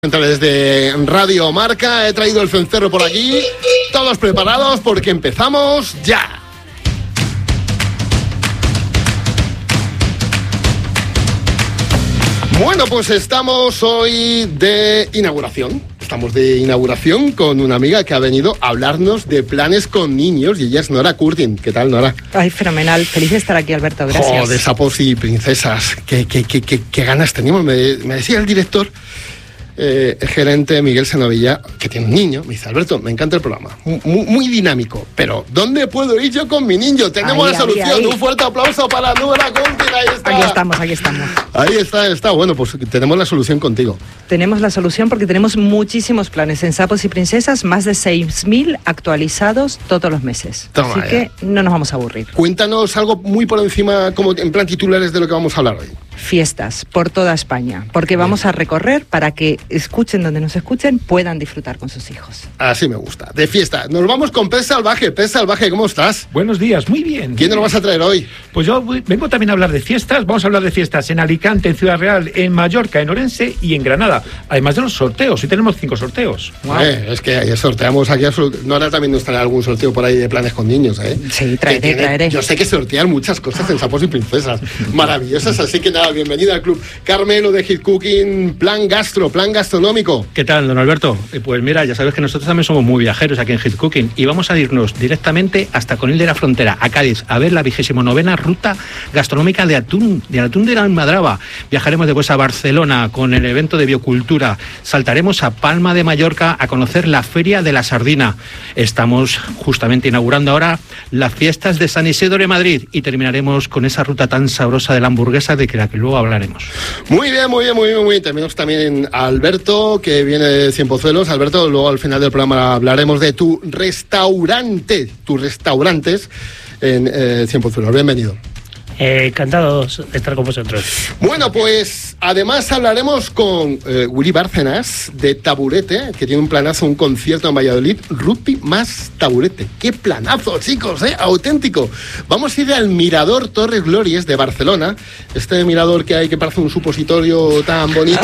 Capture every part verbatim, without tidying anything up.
Desde Radio Marca he traído el cencerro por aquí, todos preparados porque empezamos ya. Bueno, pues estamos hoy de inauguración. Estamos de inauguración con una amiga que ha venido a hablarnos de planes con niños y ella es Nora Curtin. ¿Qué tal, Nora? Ay, fenomenal. Feliz de estar aquí, Alberto. Gracias. Oh, de sapos y princesas. Qué, qué, qué, qué, qué ganas teníamos. Me, me decía el director... Eh, el gerente Miguel Senovilla, que tiene un niño, me dice: Alberto, me encanta el programa, muy, muy dinámico, pero ¿dónde puedo ir yo con mi niño? Tenemos ahí, la solución, ahí, ahí. Un fuerte aplauso para Nora Curtin, ahí está. Aquí estamos, aquí estamos. Ahí está, está, bueno, pues tenemos la solución contigo. Tenemos la solución porque tenemos muchísimos planes en Sapos y Princesas, más de seis mil actualizados todos los meses. Toma, así ya. que no nos vamos a aburrir. Cuéntanos algo muy por encima, como en plan titulares de lo que vamos a hablar hoy. Fiestas por toda España, porque vamos a recorrer para que escuchen donde nos escuchen, puedan disfrutar con sus hijos. Así me gusta, de fiesta. Nos vamos con Pez Salvaje. Pez Salvaje, ¿cómo estás? Buenos días, muy bien. ¿Quién nos lo vas a traer hoy? Pues yo vengo también a hablar de fiestas. Vamos a hablar de fiestas en Alicante, en Ciudad Real, en Mallorca, en Orense y en Granada. Además de los sorteos, y tenemos cinco sorteos. Wow. Eh, es que sorteamos aquí, no ahora también nos traerá algún sorteo por ahí de planes con niños, ¿eh? Sí, traeré, tiene, traeré. Yo sé que sortean muchas cosas en Sapos y Princesas, maravillosas, así que nada, bienvenida al club. Carmelo de Hit Cooking, plan gastro, plan gastronómico. ¿Qué tal, don Alberto? Eh, pues mira, ya sabes que nosotros también somos muy viajeros aquí en Hit Cooking y vamos a irnos directamente hasta Conil de la Frontera, a Cádiz, a ver la vigésimo novena ruta gastronómica de atún, de atún de la Almadraba. Viajaremos después a Barcelona con el evento de biocultura. Saltaremos a Palma de Mallorca a conocer la Feria de la Sardina. Estamos justamente inaugurando ahora las fiestas de San Isidro de Madrid y terminaremos con esa ruta tan sabrosa de la hamburguesa de que la que luego hablaremos. Muy bien, muy bien, muy bien, muy bien. Tenemos también a Alberto, que viene de Cien Pozuelos. Alberto, luego al final del programa hablaremos de tu restaurante, tus restaurantes en eh, Cien Pozuelos. Bienvenido. Eh, encantados de estar con vosotros. Bueno, pues además hablaremos con eh, Willy Bárcenas de Taburete, que tiene un planazo, un concierto en Valladolid, rugby más Taburete. ¡Qué planazo, chicos! ¿eh? Auténtico. Vamos a ir al Mirador Torres Glorias de Barcelona, este mirador que hay que parece un supositorio tan bonito.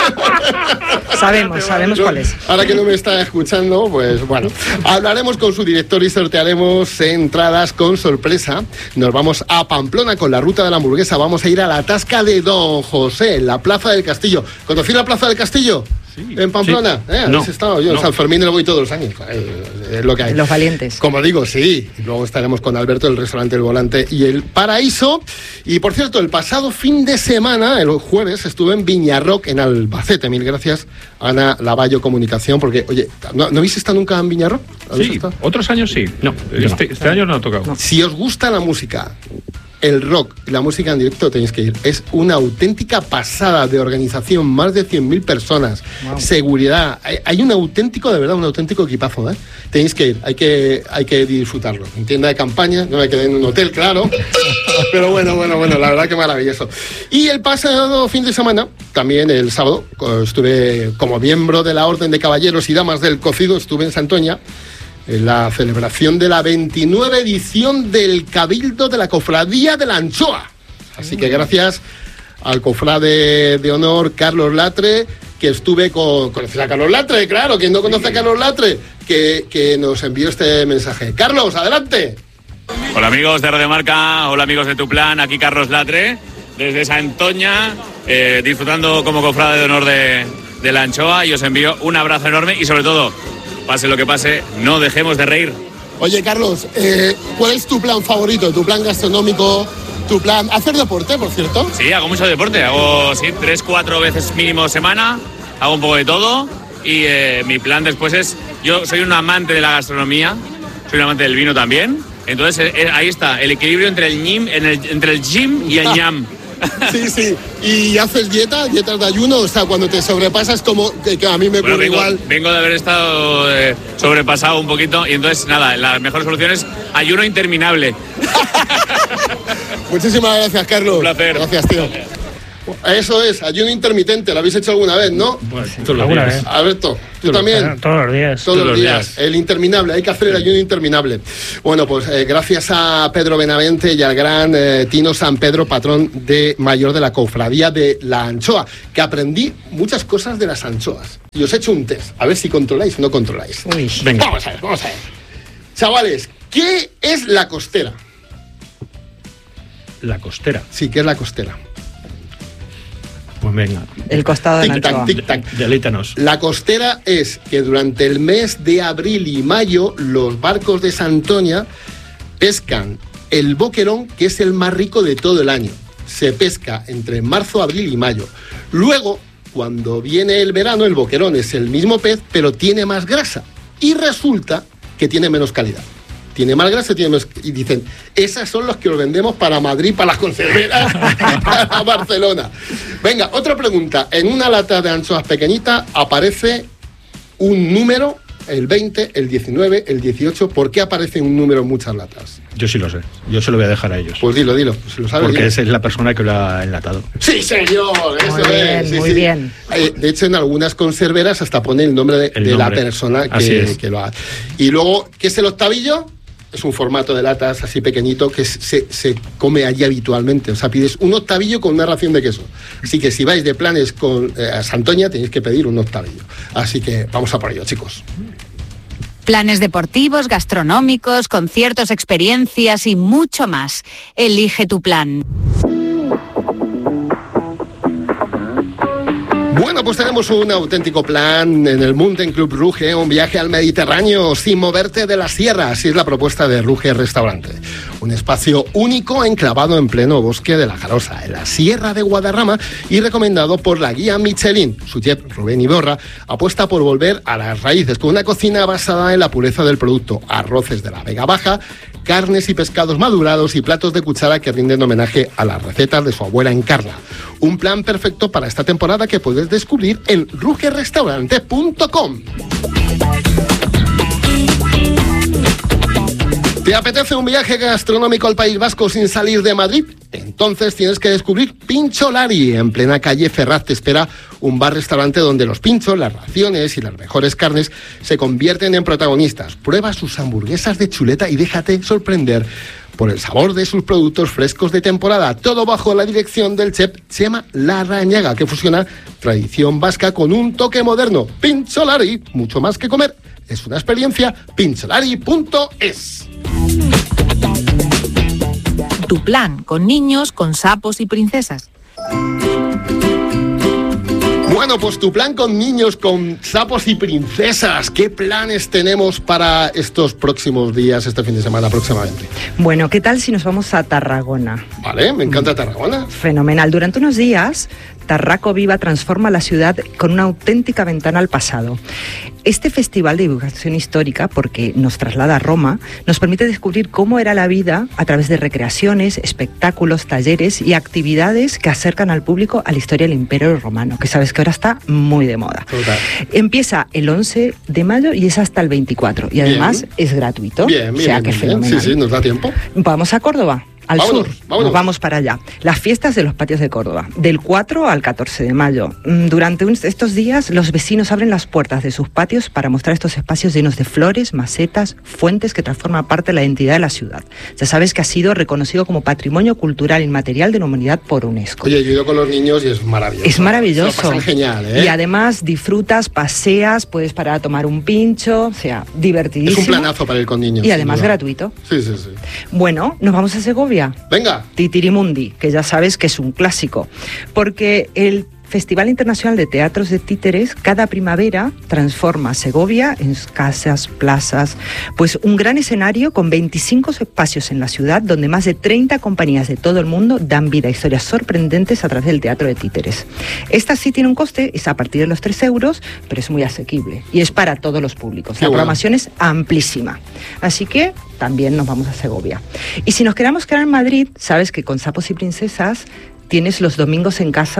Sabemos, sabemos cuál es. Ahora que no me está escuchando, pues bueno, hablaremos con su director y sortearemos entradas con sorpresa. Nos vamos a Pamplona con la ruta de la hamburguesa. Vamos a ir a la tasca de Don José, la Plaza del Castillo. ¿Conocí la Plaza del Castillo? Sí. ¿En Pamplona? Sí. ¿Eh? ¿Habéis no, estado? Yo no. En San Fermín lo voy todos los años. Es lo que hay. Los valientes. Como digo, sí. Y luego estaremos con Alberto del restaurante El Volante y El Paraíso. Y por cierto, el pasado fin de semana, el jueves, estuve en Viñarroc, en Albacete. Mil gracias, Ana Lavallo Comunicación, porque, oye, ¿no, ¿no habéis estado nunca en Viñarroc? Sí, estado? Otros años sí. No, este, no. este año no ha tocado. No. Si os gusta la música, el rock y la música en directo, tenéis que ir. Es una auténtica pasada de organización, más de cien mil personas, wow. Seguridad. Hay, hay un auténtico, de verdad, un auténtico equipazo, ¿eh? Tenéis que ir, hay que, hay que disfrutarlo. En tienda de campaña, no me quedé en un hotel, claro. Pero bueno, bueno, bueno, la verdad que maravilloso. Y el pasado fin de semana, también el sábado, estuve como miembro de la Orden de Caballeros y Damas del Cocido, estuve en Santoña, en la celebración de la veintinueva edición del Cabildo de la Cofradía de la Anchoa. Así que gracias al cofrade de honor Carlos Latre, que estuve con... ¿Conoces a Carlos Latre? Claro, quien no conoce a Carlos Latre, que, que nos envió este mensaje. Carlos, adelante. Hola amigos de Radio Marca, hola amigos de Tu Plan, aquí Carlos Latre, desde Santoña, eh, disfrutando como cofrade de honor de, de la Anchoa, y os envío un abrazo enorme y sobre todo, pase lo que pase, no dejemos de reír. Oye, Carlos, eh, ¿cuál es tu plan favorito? ¿Tu plan gastronómico? ¿Tu plan? ¿Hacer deporte, por cierto? Sí, hago mucho deporte. Hago, sí, tres, cuatro veces mínimo semana. Hago un poco de todo. Y eh, mi plan después es... Yo soy un amante de la gastronomía. Soy un amante del vino también. Entonces, eh, ahí está, el equilibrio entre el, ñim, en el, entre el gym y el ñam. Sí, sí. ¿Y haces dieta? ¿Dietas de ayuno? O sea, cuando te sobrepasas, como que, que a mí me ocurre bueno, vengo, igual. Vengo de haber estado eh, sobrepasado un poquito y entonces, nada, la mejor solución es ayuno interminable. Muchísimas gracias, Carlos. Un placer. Gracias, tío. Eso es, ayuno intermitente, ¿lo habéis hecho alguna vez, no? Bueno, todos los ¿Alguna días. vez? Alberto, ¿tú también? Todos los días. Todos, Todos los los días. días. El interminable, hay que hacer el ayuno interminable. Bueno, pues eh, gracias a Pedro Benavente y al gran eh, Tino San Pedro, patrón de mayor de la cofradía de la anchoa, que aprendí muchas cosas de las anchoas. Y os he hecho un test, a ver si controláis o no controláis. Uy. Venga. Vamos a ver, vamos a ver. Chavales, ¿qué es la costera? La costera. Sí, ¿qué es la costera? Pues venga, El costado de la Tic-tac, anchoa. tic-tac. deleítanos. La costera es que durante el mes de abril y mayo los barcos de Santoña pescan el boquerón, que es el más rico de todo el año. Se pesca entre marzo, abril y mayo. Luego, cuando viene el verano, el boquerón es el mismo pez, pero tiene más grasa. Y resulta que tiene menos calidad. Tiene más grasa, tiene menos... Y dicen, esas son los que os vendemos para Madrid, para las conserveras, para Barcelona. Venga, otra pregunta. En una lata de anchoas pequeñita aparece un número, el veinte, el diecinueve, el dieciocho. ¿Por qué aparece un número en muchas latas? Yo sí lo sé. Yo se lo voy a dejar a ellos. Pues dilo, dilo. Si lo sabes, porque dilo. esa es la persona que lo ha enlatado. ¡Sí, señor! Eso Muy bien, es. sí, muy sí. bien. Eh, de hecho, en algunas conserveras hasta pone el nombre de, El de la nombre. persona Así que, es. que lo hace. Y luego, ¿qué es el octavillo? Es un formato de latas así pequeñito que se, se come allí habitualmente. O sea, pides un octavillo con una ración de queso. Así que si vais de planes con eh, a Santoña, tenéis que pedir un octavillo. Así que vamos a por ello, chicos. Planes deportivos, gastronómicos, conciertos, experiencias y mucho más. Elige tu plan. Bueno, pues tenemos un auténtico plan en el Mountain Club Ruge, un viaje al Mediterráneo sin moverte de la sierra. Así es la propuesta de Ruge Restaurante. Un espacio único enclavado en pleno bosque de la Jarosa, en la Sierra de Guadarrama, y recomendado por la guía Michelin. Su chef Rubén Iborra apuesta por volver a las raíces con una cocina basada en la pureza del producto, arroces de la Vega Baja, carnes y pescados madurados y platos de cuchara que rinden homenaje a las recetas de su abuela Encarna. Un plan perfecto para esta temporada que puedes descubrir en ruge restaurante punto com. ¿Te apetece un viaje gastronómico al País Vasco sin salir de Madrid? Entonces tienes que descubrir Pincho Lari. En plena calle Ferraz te espera un bar-restaurante donde los pinchos, las raciones y las mejores carnes se convierten en protagonistas. Prueba sus hamburguesas de chuleta y déjate sorprender por el sabor de sus productos frescos de temporada. Todo bajo la dirección del chef Chema Larrañaga, que fusiona tradición vasca con un toque moderno. Pincho Lari, mucho más que comer. Es una experiencia. pincholari punto es. Tu plan con niños, con sapos y princesas. Bueno, pues tu plan con niños, con sapos y princesas. ¿Qué planes tenemos para estos próximos días, este fin de semana próximamente? Bueno, ¿qué tal si nos vamos a Tarragona? Vale, me encanta Tarragona. Fenomenal. Durante unos días, Tarraco Viva transforma la ciudad con una auténtica ventana al pasado. Este festival de divulgación histórica, porque nos traslada a Roma, nos permite descubrir cómo era la vida a través de recreaciones, espectáculos, talleres y actividades que acercan al público a la historia del Imperio Romano, que sabes que ahora está muy de moda. Total. Empieza el once de mayo y es hasta el veinticuatro. Y además Bien. es gratuito. Bien, bien, o sea, bien, que bien. fenomenal. Sí, sí, nos da tiempo. Vamos a Córdoba. Al Vámonos, sur, vámonos. nos vamos para allá. Las fiestas de los patios de Córdoba, del cuatro al catorce de mayo. Mm, Durante un- estos días, los vecinos abren las puertas de sus patios para mostrar estos espacios llenos de flores, macetas, fuentes que transforman parte de la identidad de la ciudad. Ya sabes que ha sido reconocido como Patrimonio Cultural Inmaterial de la Humanidad por UNESCO. Oye, yo he ido con los niños y es maravilloso. Es maravilloso. Se lo pasan genial, ¿eh? Y además disfrutas, paseas, puedes parar a tomar un pincho, o sea, Es divertidísimo. un planazo para ir con niños. Y sin además duda. gratuito. Sí, sí, sí. Bueno, nos vamos a Segovia. Venga. Titirimundi, que ya sabes que es un clásico, porque el Festival Internacional de Teatros de Títeres cada primavera transforma Segovia en casas, plazas, pues un gran escenario con veinticinco espacios en la ciudad donde más de treinta compañías de todo el mundo dan vida a historias sorprendentes a través del teatro de títeres. Esta sí tiene un coste, es a partir de los tres euros, pero es muy asequible y es para todos los públicos. Qué La bueno. programación es amplísima, así que también nos vamos a Segovia. Y si nos queremos quedar en Madrid, sabes que con Sapos y Princesas tienes los domingos en casa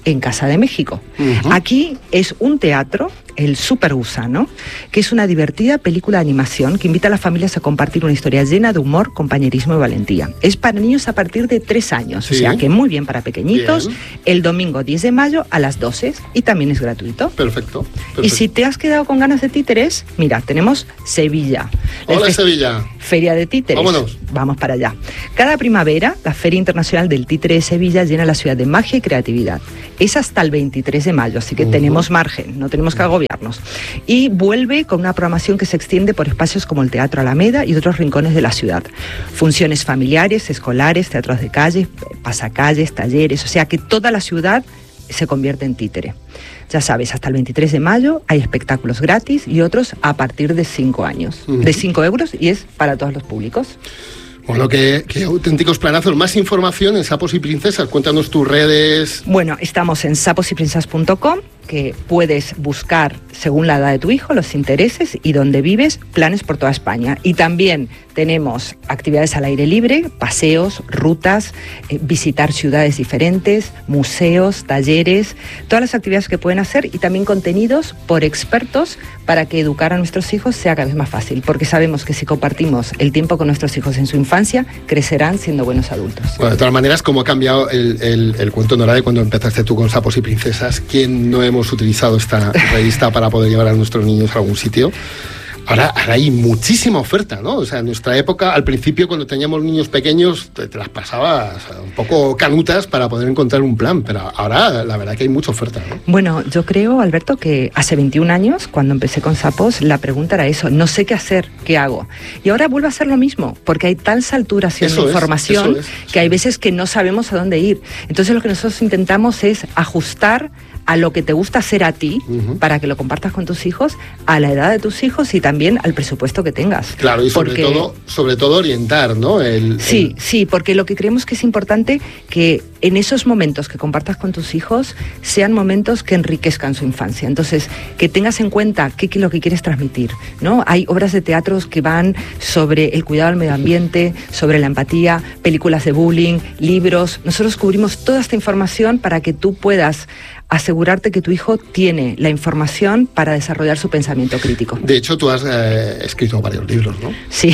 en Casa de México. Uh-huh. Aquí es un teatro, el Super Gusano, que es una divertida película de animación que invita a las familias a compartir una historia llena de humor, compañerismo y valentía. Es para niños a partir de tres años, sí. O sea que muy bien para pequeñitos. Bien. El domingo diez de mayo a las doce y también es gratuito. Perfecto, perfecto. Y si te has quedado con ganas de títeres, mira, tenemos Sevilla. Hola, Sevilla. Feria de Títeres. Vámonos. Vamos para allá. Cada primavera, la Feria Internacional del Títere de Sevilla llena la ciudad de magia y creatividad. Es hasta el veintitrés de mayo, así que uh-huh. tenemos margen, no tenemos que agobiarnos. Y vuelve con una programación que se extiende por espacios como el Teatro Alameda y otros rincones de la ciudad. Funciones familiares, escolares, teatros de calle, pasacalles, talleres, o sea que toda la ciudad se convierte en títere. Ya sabes, hasta el veintitrés de mayo hay espectáculos gratis y otros a partir de cinco años, uh-huh. de cinco euros, y es para todos los públicos. Bueno, qué, qué auténticos planazos. Más información en Sapos y Princesas. Cuéntanos tus redes. Bueno, estamos en sapos y princesas punto com, que puedes buscar según la edad de tu hijo, los intereses y donde vives, planes por toda España. Y también tenemos actividades al aire libre, paseos, rutas, eh, visitar ciudades diferentes, museos, talleres, todas las actividades que pueden hacer, y también contenidos por expertos para que educar a nuestros hijos sea cada vez más fácil, porque sabemos que si compartimos el tiempo con nuestros hijos en su infancia, crecerán siendo buenos adultos. Bueno, de todas maneras, ¿cómo ha cambiado el, el, el cuento, Nora, de cuando empezaste tú con Sapos y Princesas? ¿Quién no hemos utilizado esta revista para poder llevar a nuestros niños a algún sitio? Ahora, ahora hay muchísima oferta, ¿no? O sea, en nuestra época, al principio, cuando teníamos niños pequeños, te, te las pasabas un poco canutas para poder encontrar un plan, pero ahora la verdad que hay mucha oferta, ¿no? Bueno, yo creo, Alberto, que hace veintiún años, cuando empecé con Sapos, la pregunta era eso: no sé qué hacer, ¿qué hago? Y ahora vuelve a ser lo mismo, porque hay tal saturación eso de es, información eso es, que sí. hay veces que no sabemos a dónde ir. Entonces lo que nosotros intentamos es ajustar a lo que te gusta hacer a ti, uh-huh. para que lo compartas con tus hijos, a la edad de tus hijos y también al presupuesto que tengas. Claro, y sobre, porque... todo, sobre todo orientar, ¿no? El, sí, el... sí, porque lo que creemos que es importante que en esos momentos que compartas con tus hijos sean momentos que enriquezcan su infancia. Entonces, que tengas en cuenta qué es lo que quieres transmitir, ¿no? Hay obras de teatro que van sobre el cuidado del medio ambiente, sobre la empatía, películas de bullying, libros. Nosotros cubrimos toda esta información para que tú puedas asegurarte que tu hijo tiene la información para desarrollar su pensamiento crítico. De hecho, tú has eh, escrito varios libros, ¿no? Sí,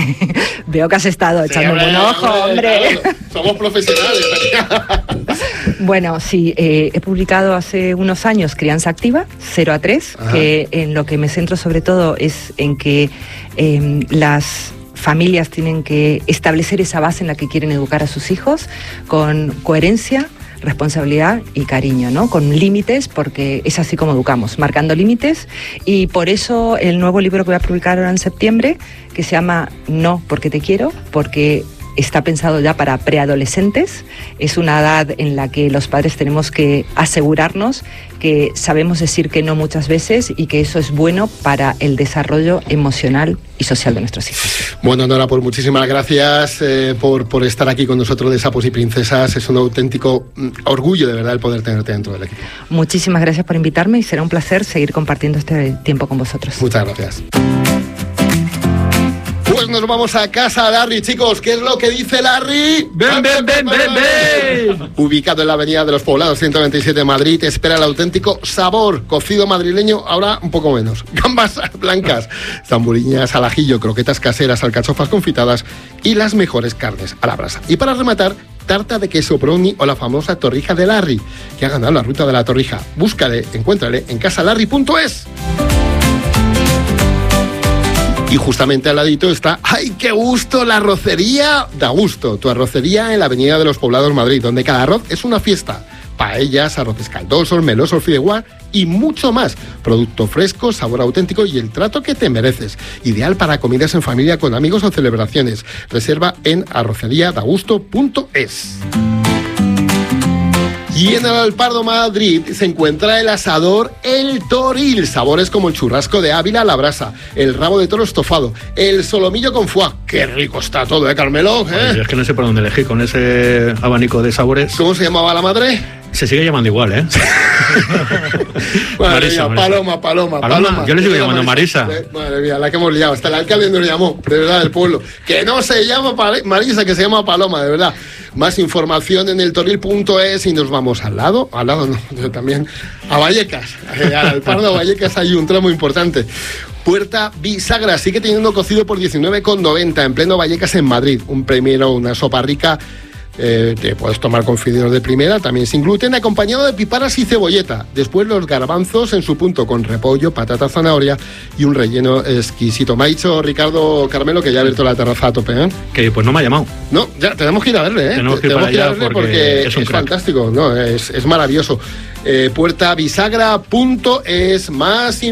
veo que has estado sí, echando un ojo, hombre. Claro, somos profesionales. Bueno, sí, eh, he publicado hace unos años Crianza Activa, cero a tres, Ajá. que en lo que me centro sobre todo es en que eh, las familias tienen que establecer esa base en la que quieren educar a sus hijos con coherencia, responsabilidad y cariño, ¿no? Con límites, porque es así como educamos, marcando límites. Y por eso el nuevo libro que voy a publicar ahora en septiembre, que se llama No porque te quiero, porque está pensado ya para preadolescentes. Es una edad en la que los padres tenemos que asegurarnos que sabemos decir que no muchas veces y que eso es bueno para el desarrollo emocional y social de nuestros hijos. Bueno, Nora, pues muchísimas gracias eh, por, por estar aquí con nosotros de Sapos y Princesas. Es un auténtico mm, orgullo, de verdad, el poder tenerte dentro del equipo. Muchísimas gracias por invitarme y será un placer seguir compartiendo este tiempo con vosotros. Muchas gracias. Pues nos vamos a casa, Larry, chicos. ¿Qué es lo que dice Larry? ¡Ven, ven, ven, ven, ven! Ubicado en la Avenida de los Poblados ciento veintisiete de Madrid, te espera el auténtico sabor cocido madrileño, ahora un poco menos. Gambas blancas, zamburiñas al ajillo, croquetas caseras, alcachofas confitadas y las mejores carnes a la brasa. Y para rematar, tarta de queso brownie o la famosa torrija de Larry, que ha ganado la ruta de la torrija. Búscale, encuéntrale en casalarry punto es. Y justamente al ladito está, ¡ay, qué gusto! La arrocería Da Gusto, tu arrocería en la Avenida de los Poblados, Madrid, donde cada arroz es una fiesta. Paellas, arroces caldosos, melosos, fideuá y mucho más. Producto fresco, sabor auténtico y el trato que te mereces. Ideal para comidas en familia, con amigos o celebraciones. Reserva en arrocería da gusto punto es. Y en el Alpardo, Madrid, se encuentra el asador El Toril. Sabores como el churrasco de Ávila a la brasa, el rabo de toro estofado, el solomillo con foie. ¡Qué rico está todo, eh, Carmelo! ¿Eh? Oye, es que no sé por dónde elegir con ese abanico de sabores. ¿Cómo se llamaba la madre? Se sigue llamando igual, ¿eh? Madre Marisa, mía, Marisa. Paloma, Paloma, Paloma, Paloma. yo le sigo llamando Marisa. Eh, Madre mía, la que hemos liado. Hasta el alcalde nos llamó, de verdad, del pueblo. Que no se llama Pal- Marisa, que se llama Paloma, de verdad. Más información en el toril punto es y nos vamos al lado, al lado no, también a Vallecas. Eh, al Pardo Vallecas hay un tramo importante. Puerta Bisagra sigue teniendo cocido por diecinueve con noventa en pleno Vallecas en Madrid. Un primero, una sopa rica. Eh, te puedes tomar con fideos de primera, también sin gluten, acompañado de piparas y cebolleta. Después los garbanzos en su punto con repollo, patata, zanahoria y un relleno exquisito. Me ha dicho Ricardo Carmelo que ya ha abierto la terraza a tope, ¿eh? Que pues no me ha llamado. No, ya tenemos que ir a verle, ¿eh? Tenemos que ir tenemos para que ir a allá verle porque porque es es, un crack. fantástico, no, es, es maravilloso. Eh, puerta bisagra punto es más